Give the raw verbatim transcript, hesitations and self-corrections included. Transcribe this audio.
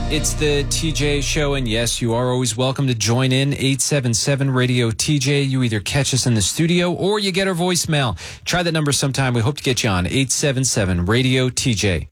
It's the T J Show, and yes, you are always welcome to join in. eight seven seven radio T J. You either catch us in the studio or you get our voicemail. Try that number sometime. We hope to get you on. eight seven seven radio T J.